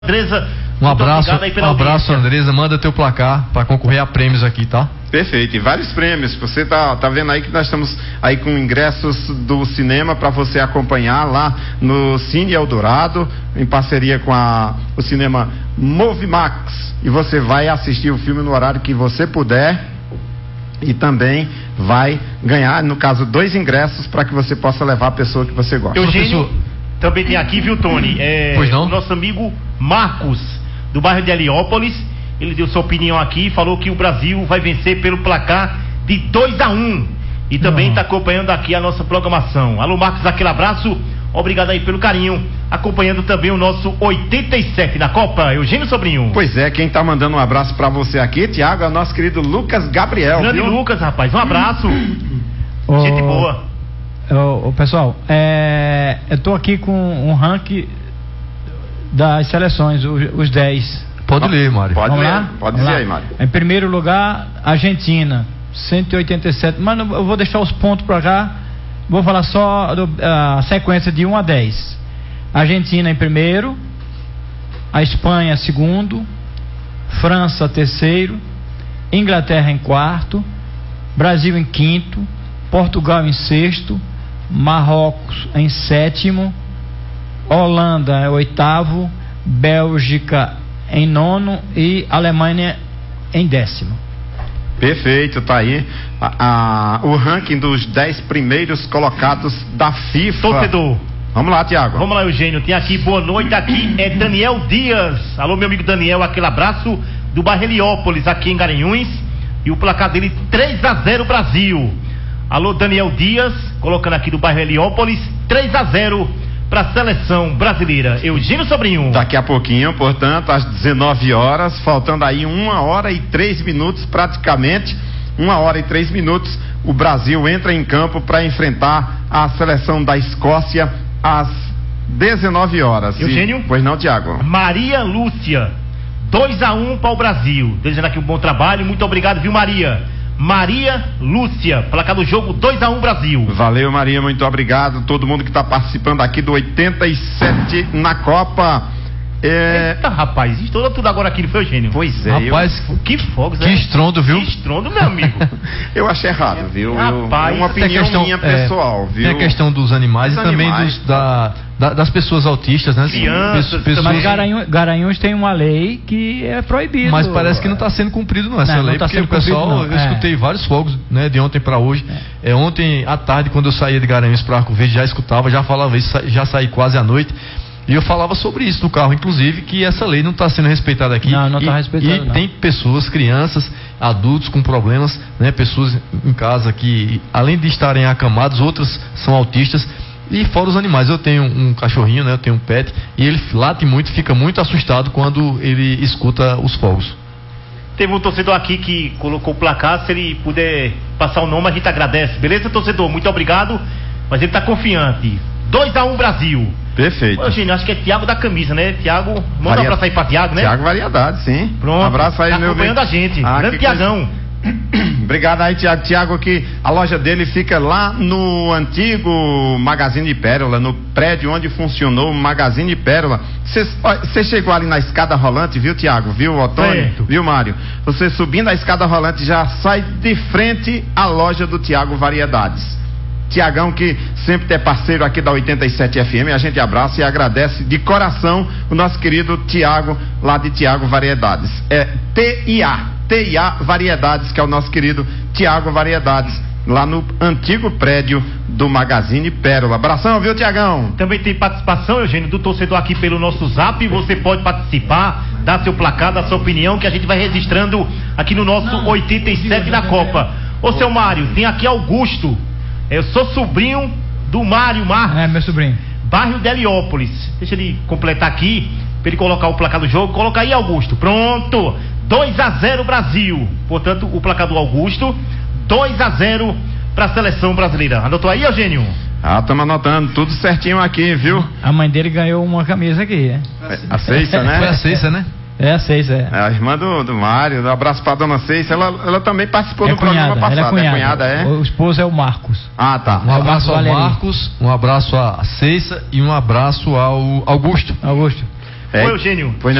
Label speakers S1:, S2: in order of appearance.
S1: Andresa,
S2: um abraço, Andresa, manda teu placar para concorrer a prêmios aqui, tá?
S3: Perfeito, e vários prêmios. Você tá vendo aí que nós estamos aí com ingressos do cinema para você acompanhar lá no Cine Eldorado, em parceria com o cinema Movimax, e você vai assistir o filme no horário que você puder e também vai ganhar, no caso, 2 ingressos para que você possa levar a pessoa que você gosta.
S1: Eugênio, também tem aqui, viu, Tony?
S2: Pois não?
S1: O nosso amigo Marcos, do bairro de Heliópolis, ele deu sua opinião aqui, falou que o Brasil vai vencer pelo placar de 2-1 e também está acompanhando aqui a nossa programação. Alô, Marcos, aquele abraço, obrigado aí pelo carinho, acompanhando também o nosso 87 na Copa. Eugênio Sobrinho.
S3: Pois é, quem tá mandando um abraço para você aqui, Tiago, é o nosso querido Lucas Gabriel.
S1: Grande
S3: viu?
S1: Lucas, rapaz, um abraço. Gente boa.
S4: Pessoal, eu tô aqui com um ranking das seleções, os 10.
S2: Pode ler, Mário.
S3: Pode
S4: Vamos
S3: ler,
S4: lá?
S3: pode
S4: Vamos
S3: dizer
S4: lá.
S3: aí, Mário.
S4: Em primeiro lugar, Argentina, 187. Mas eu vou deixar os pontos para cá. Vou falar só a sequência de 1 a 10. Argentina em primeiro, a Espanha segundo, França terceiro, Inglaterra em quarto, Brasil em quinto, Portugal em sexto, Marrocos em sétimo, Holanda em oitavo, Bélgica em nono e Alemanha em décimo.
S3: Perfeito, tá aí o ranking dos 10 primeiros colocados da FIFA.
S1: Torcedor.
S3: Vamos lá, Tiago.
S1: Vamos lá, Eugênio. Tem aqui, boa noite, aqui é Daniel Dias. Alô, meu amigo Daniel, aquele abraço do bairro Heliópolis, aqui em Garanhuns. E o placar dele 3-0 Brasil. Alô, Daniel Dias, colocando aqui do bairro Heliópolis, 3-0 para a seleção brasileira. Eugênio Sobrinho.
S3: Daqui a pouquinho, portanto, às 19 horas, faltando aí 1 hora e 3 minutos praticamente, 1 hora e 3 minutos, o Brasil entra em campo para enfrentar a seleção da Escócia às 19 horas.
S1: Eugênio?
S3: Pois não, Tiago?
S1: Maria Lúcia, 2-1 para o Brasil. Desejando aqui um bom trabalho, muito obrigado, viu, Maria? Maria Lúcia, placar do jogo 2-1 Brasil.
S3: Valeu, Maria, muito obrigado. Todo mundo que está participando aqui do 87 na Copa.
S1: Eita, rapaz, estourou tudo agora aqui, não foi, Eugênio?
S3: Pois é.
S2: Rapaz,
S1: que fogos,
S2: que estrondo, viu?
S1: Que estrondo, meu amigo.
S3: Eu achei errado, viu?
S1: Rapaz,
S3: é uma opinião
S2: questão,
S3: minha pessoal, viu?
S2: Tem a questão dos animais e também das pessoas autistas, né?
S1: Crianças,
S4: Mas Garanhuns tem uma lei que é proibida.
S2: Mas parece que não está sendo cumprido não, essa lei,
S4: tá
S2: porque o pessoal, eu escutei vários fogos, né, de ontem para hoje. Ontem à tarde, quando eu saía de Garanhuns para Arco Verde, já escutava, já falava isso, já saí quase à noite. E eu falava sobre isso no carro, inclusive, que essa lei não está sendo respeitada aqui.
S4: Não está respeitada.
S2: E tem pessoas, crianças, adultos com problemas, né? Pessoas em casa que, além de estarem acamados, outras são autistas. E fora os animais, eu tenho um cachorrinho, né? Eu tenho um pet, e ele late muito, fica muito assustado quando ele escuta os fogos.
S1: Teve um torcedor aqui que colocou o placar, se ele puder passar o nome, a gente agradece. Beleza, torcedor? Muito obrigado, mas ele está confiante. 2-1 Brasil.
S3: Perfeito.
S1: Ô, Eugênio, acho que é Tiago da camisa, né? Tiago, manda um abraço aí pra Tiago, né?
S3: Tiago Variedade, sim.
S1: Pronto.
S3: Um abraço aí,
S1: tá
S3: meu
S1: acompanhando a gente. Grande Tiagão.
S3: Obrigado aí, Tiago. Tiago, que a loja dele fica lá no antigo Magazine de Pérola, no prédio onde funcionou o Magazine de Pérola. Você chegou ali na escada rolante, viu, Tiago? Viu, Otônio?
S1: Certo.
S3: Viu, Mário? Você subindo a escada rolante já sai de frente à loja do Tiago Variedades. Tiagão, que sempre é parceiro aqui da 87 FM, a gente abraça e agradece de coração o nosso querido Tiago, lá de Tiago Variedades. É TIA Variedades, que é o nosso querido Tiago Variedades, lá no antigo prédio do Magazine Pérola. Abração, viu, Tiagão?
S1: Também tem participação, Eugênio, do torcedor aqui pelo nosso zap. Você pode participar, dar seu placar, dar sua opinião, que a gente vai registrando aqui no nosso 87 na Copa. Ô, seu Mário, tem aqui Augusto. Eu sou sobrinho do Mário Marcos.
S4: É, meu sobrinho.
S1: Bairro de Heliópolis. Deixa ele completar aqui, para ele colocar o placar do jogo. Coloca aí, Augusto. Pronto. 2-0 Brasil. Portanto, o placar do Augusto, 2-0 para a seleção brasileira. Anotou aí, Eugênio?
S3: Estamos anotando tudo certinho aqui, viu?
S4: A mãe dele ganhou uma camisa aqui, né?
S3: A Ceissa, né?
S2: Foi a Ceissa, né?
S4: É a Ceissa, é.
S3: A irmã do Mário. Um abraço pra dona Ceissa. Ela também participou do
S4: cunhada,
S3: programa passado.
S4: Ela é
S3: cunhada, é?
S4: O esposo é o Marcos.
S3: Ah, tá.
S2: Um abraço ao Marcos, um abraço à Ceissa e um abraço ao Augusto.
S1: Foi, Eugênio?
S3: Foi